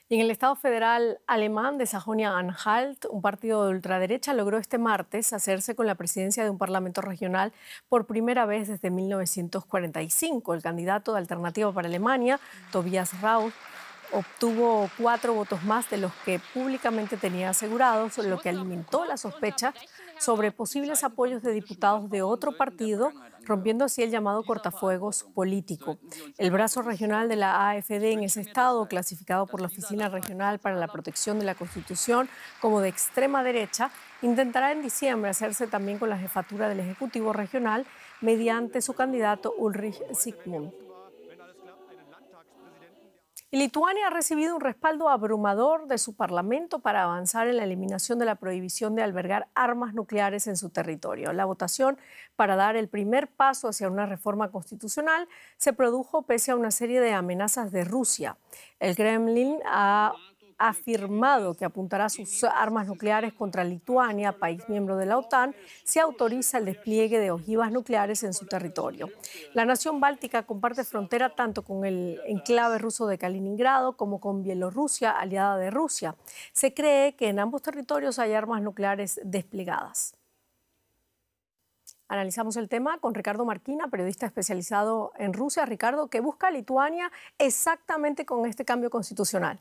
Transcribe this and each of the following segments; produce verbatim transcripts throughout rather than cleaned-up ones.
Y en el Estado federal alemán de Sajonia-Anhalt, un partido de ultraderecha logró este martes hacerse con la presidencia de un parlamento regional por primera vez desde mil novecientos cuarenta y cinco. El candidato de Alternativa para Alemania, Tobias Rauch, obtuvo cuatro votos más de los que públicamente tenía asegurados, lo que alimentó la sospecha sobre posibles apoyos de diputados de otro partido, rompiendo así el llamado cortafuegos político. El brazo regional de la AfD en ese estado, clasificado por la Oficina Regional para la Protección de la Constitución como de extrema derecha, intentará en diciembre hacerse también con la jefatura del Ejecutivo Regional mediante su candidato Ulrich Zygmunt. Y Lituania ha recibido un respaldo abrumador de su parlamento para avanzar en la eliminación de la prohibición de albergar armas nucleares en su territorio. La votación para dar el primer paso hacia una reforma constitucional se produjo pese a una serie de amenazas de Rusia. El Kremlin ha afirmado que apuntará sus armas nucleares contra Lituania, país miembro de la OTAN, si autoriza el despliegue de ojivas nucleares en su territorio. La nación báltica comparte frontera tanto con el enclave ruso de Kaliningrado como con Bielorrusia, aliada de Rusia. Se cree que en ambos territorios hay armas nucleares desplegadas. Analizamos el tema con Ricardo Marquina, periodista especializado en Rusia. Ricardo, ¿qué busca Lituania exactamente con este cambio constitucional?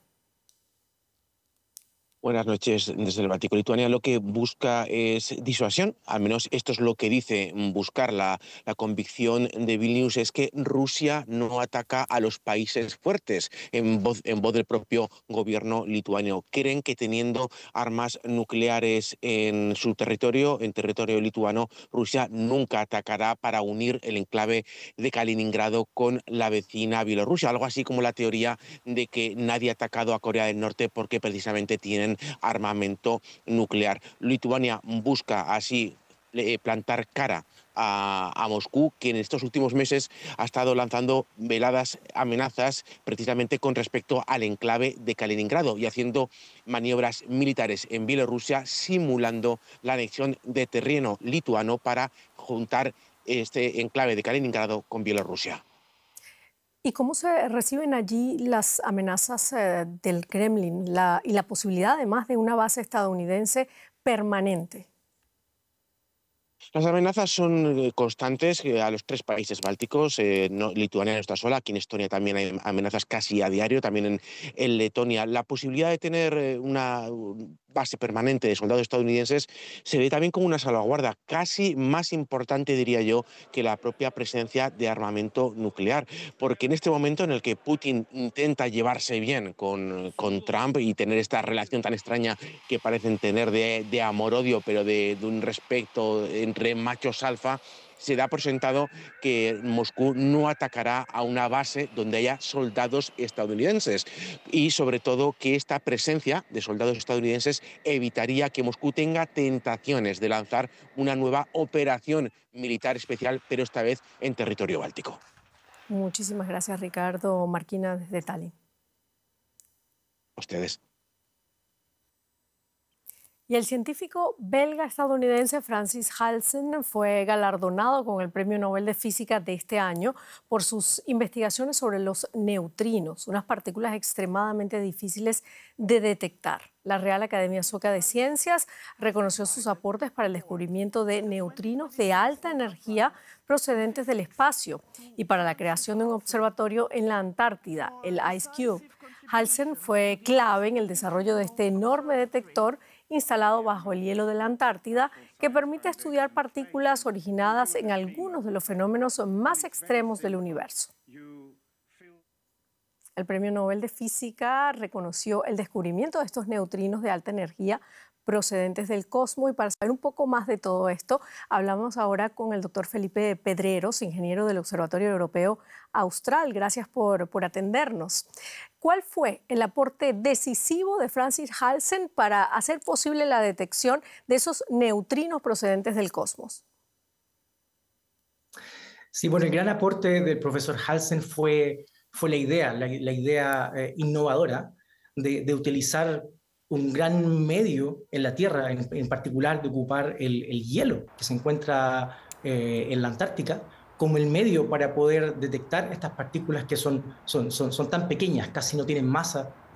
Buenas noches desde el Báltico. Lituania lo que busca es disuasión, al menos esto es lo que dice buscar. La, la convicción de Vilnius es que Rusia no ataca a los países fuertes, en voz, en voz del propio gobierno lituano. Creen que teniendo armas nucleares en su territorio, en territorio lituano, Rusia nunca atacará para unir el enclave de Kaliningrado con la vecina Bielorrusia. Algo así como la teoría de que nadie ha atacado a Corea del Norte porque precisamente tienen armamento nuclear. Lituania busca así eh, plantar cara a, a Moscú, que en estos últimos meses ha estado lanzando veladas amenazas precisamente con respecto al enclave de Kaliningrado y haciendo maniobras militares en Bielorrusia, simulando la anexión de terreno lituano para juntar este enclave de Kaliningrado con Bielorrusia. ¿Y cómo se reciben allí las amenazas eh, del Kremlin la, y la posibilidad además de una base estadounidense permanente? Las amenazas son eh, constantes eh, a los tres países bálticos. Eh, no, Lituania no está sola, aquí en Estonia también hay amenazas casi a diario, también en, en Letonia. La posibilidad de tener eh, una base permanente de soldados estadounidenses se ve también como una salvaguarda, casi más importante, diría yo, que la propia presencia de armamento nuclear. Porque en este momento en el que Putin intenta llevarse bien con, con Trump y tener esta relación tan extraña que parecen tener de, de amor-odio, pero de, de un respeto entre machos alfa, se da por sentado que Moscú no atacará a una base donde haya soldados estadounidenses y sobre todo que esta presencia de soldados estadounidenses evitaría que Moscú tenga tentaciones de lanzar una nueva operación militar especial, pero esta vez en territorio báltico. Muchísimas gracias, Ricardo Marquina, desde Tallinn. Ustedes. Y el científico belga-estadounidense Francis Halsen fue galardonado con el Premio Nobel de Física de este año por sus investigaciones sobre los neutrinos, unas partículas extremadamente difíciles de detectar. La Real Academia Sueca de Ciencias reconoció sus aportes para el descubrimiento de neutrinos de alta energía procedentes del espacio y para la creación de un observatorio en la Antártida, el IceCube. Halsen fue clave en el desarrollo de este enorme detector instalado bajo el hielo de la Antártida, que permite estudiar partículas originadas en algunos de los fenómenos más extremos del universo. El Premio Nobel de Física reconoció el descubrimiento de estos neutrinos de alta energía procedentes del cosmos, y para saber un poco más de todo esto, hablamos ahora con el doctor Felipe Pedreros, ingeniero del Observatorio Europeo Austral. Gracias por, por atendernos. ¿Cuál fue el aporte decisivo de Francis Halsen para hacer posible la detección de esos neutrinos procedentes del cosmos? Sí, bueno, el gran aporte del profesor Halsen fue, fue la idea, la, la idea eh, innovadora de, de utilizar un gran medio en la Tierra, en, en particular de ocupar el, el hielo que se encuentra eh, en la Antártica, como el medio para poder detectar estas partículas que son, son, son, son tan pequeñas, casi no tienen masa